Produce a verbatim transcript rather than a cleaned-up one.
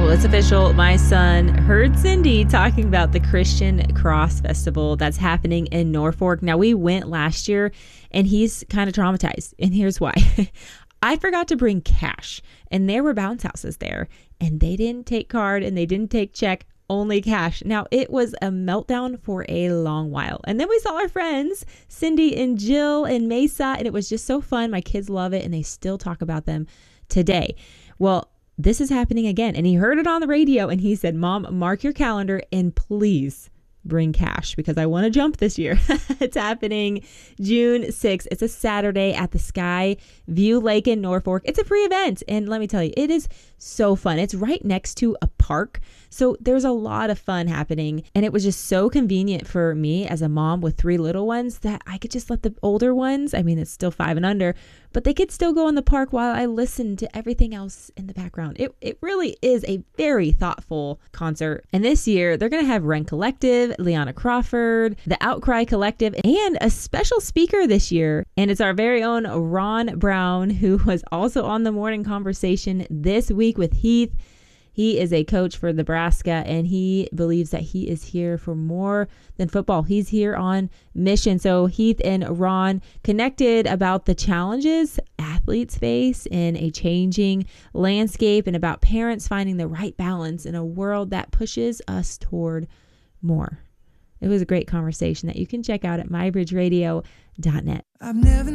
Well, it's official. My son heard Cindy talking about the Christian Cross Festival that's happening in Norfolk. Now, we went last year and he's kind of traumatized. And here's why. I forgot to bring cash and there were bounce houses there and they didn't take card and they didn't take check, only cash. Now, it was a meltdown for a long while. And then we saw our friends, Cindy and Jill and Mesa, and it was just so fun. My kids love it and they still talk about them today. Well, this is happening again. And he heard it on the radio and he said, Mom, mark your calendar and please bring cash because I want to jump this year. It's happening June sixth. It's a Saturday at the Sky View Lake in Norfolk. It's a free event. And let me tell you, it is so fun. It's right next to a park. So there's a lot of fun happening. And it was just so convenient for me as a mom with three little ones that I could just let the older ones, I mean, it's still five and under, but they could still go in the park while I listen to everything else in the background. It it really is a very thoughtful concert. And this year, they're going to have Rent Collective, Liana Crawford, the Outcry Collective, and a special speaker this year. And it's our very own Ron Brown, who was also on the morning conversation this week with Heath. He is a coach for Nebraska, and he believes that he is here for more than football. He's here on mission. So Heath and Ron connected about the challenges athletes face in a changing landscape and about parents finding the right balance in a world that pushes us toward more. It was a great conversation that you can check out at my bridge radio dot net. I've never